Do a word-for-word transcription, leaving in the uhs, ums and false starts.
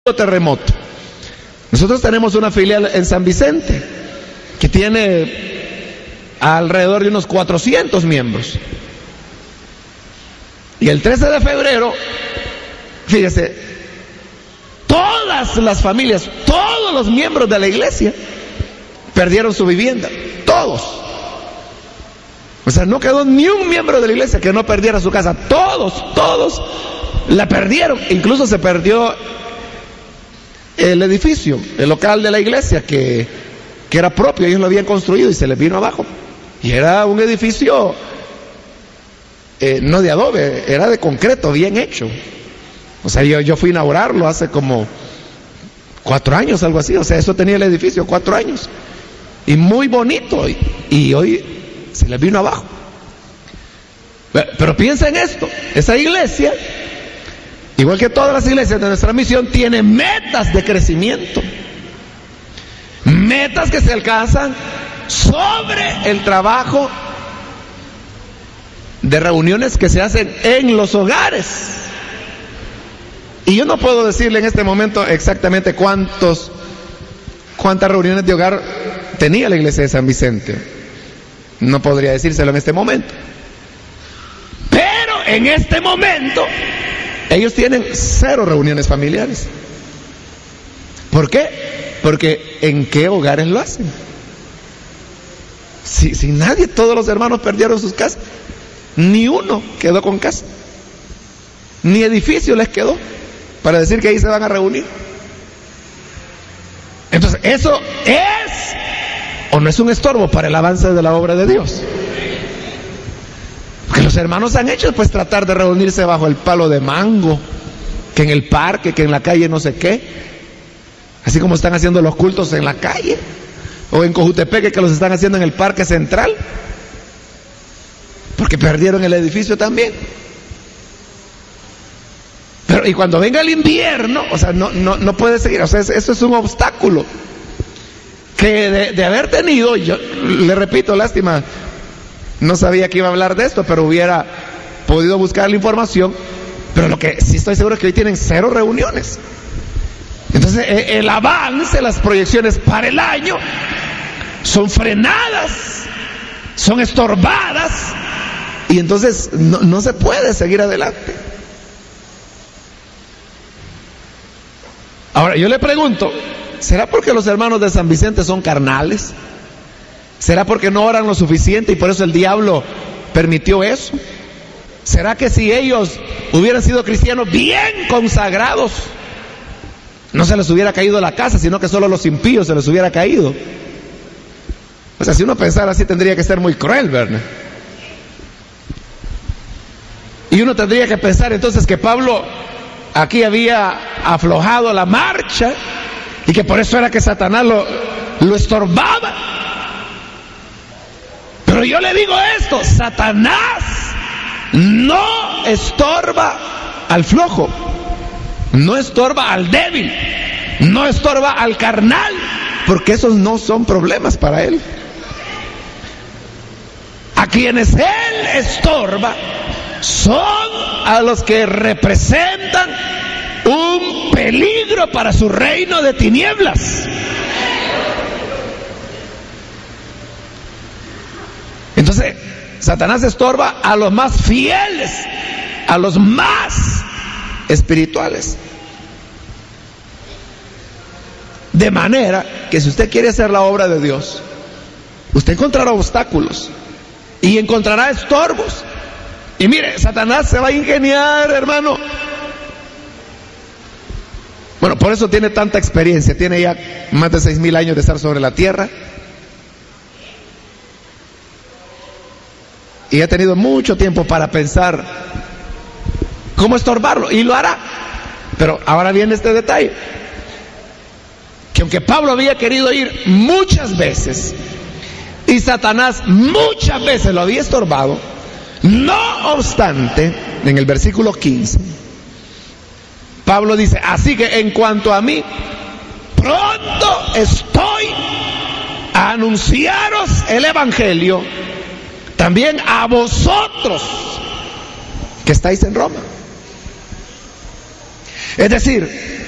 terremoto. Nosotros tenemos una filial en San Vicente que tiene alrededor de unos cuatrocientos miembros. Y el trece de febrero, fíjese, todas las familias, todos los miembros de la iglesia perdieron su vivienda, todos. O sea, no quedó ni un miembro de la iglesia que no perdiera su casa, todos, todos la perdieron. Incluso se perdió el edificio, el local de la iglesia que, que era propio, ellos lo habían construido y se les vino abajo. Y era un edificio eh, no de adobe, era de concreto, bien hecho. O sea, yo, yo fui a inaugurarlo hace como cuatro años, algo así. O sea, eso tenía el edificio, cuatro años. Y muy bonito. Y, y hoy se les vino abajo. Pero, pero piensa en esto, esa iglesia, igual que todas las iglesias de nuestra misión, tiene metas de crecimiento. Metas que se alcanzan sobre el trabajo de reuniones que se hacen en los hogares. Y yo no puedo decirle en este momento exactamente cuántos, cuántas reuniones de hogar tenía la iglesia de San Vicente. No podría decírselo en este momento. Pero en este momento ellos tienen cero reuniones familiares. ¿Por qué? Porque ¿en qué hogares lo hacen? Si, si nadie, todos los hermanos perdieron sus casas, ni uno quedó con casa, ni edificio les quedó para decir que ahí se van a reunir. Entonces, ¿eso es o no es un estorbo para el avance de la obra de Dios? Porque los hermanos han hecho pues tratar de reunirse bajo el palo de mango, que en el parque, que en la calle no sé qué, así como están haciendo los cultos en la calle, o en Cojutepeque que los están haciendo en el Parque Central, porque perdieron el edificio también. Pero y cuando venga el invierno, o sea, no, no, no puede seguir, o sea, eso es un obstáculo que de, de haber tenido, yo le repito, lástima, no sabía que iba a hablar de esto, pero hubiera podido buscar la información. Pero lo que sí estoy seguro es que hoy tienen cero reuniones. Entonces el avance, las proyecciones para el año son frenadas, son estorbadas, y entonces no, no se puede seguir adelante. Ahora yo le pregunto, ¿será porque los hermanos de San Vicente son carnales? ¿Será porque no oran lo suficiente y por eso el diablo permitió eso? ¿Será que si ellos hubieran sido cristianos bien consagrados, no se les hubiera caído la casa, sino que solo a los impíos se les hubiera caído? O sea, si uno pensara así, tendría que ser muy cruel, ¿verdad? Y uno tendría que pensar entonces que Pablo aquí había aflojado la marcha y que por eso era que Satanás lo, lo estorbaba. Pero yo le digo esto: Satanás no estorba al flojo, no estorba al débil, no estorba al carnal, porque esos no son problemas para él. A quienes él estorba son a los que representan un peligro para su reino de tinieblas. Entonces, Satanás estorba a los más fieles, a los más espirituales. De manera que si usted quiere hacer la obra de Dios, usted encontrará obstáculos y encontrará estorbos. Y mire, Satanás se va a ingeniar, hermano. Bueno, por eso tiene tanta experiencia. Tiene ya más de seis mil años de estar sobre la tierra. Y ha tenido mucho tiempo para pensar cómo estorbarlo. Y lo hará. Pero ahora viene este detalle: que aunque Pablo había querido ir muchas veces y Satanás muchas veces lo había estorbado, no obstante, en el versículo quince, Pablo dice: así que en cuanto a mí, pronto estoy a anunciaros el evangelio también a vosotros que estáis en Roma. Es decir,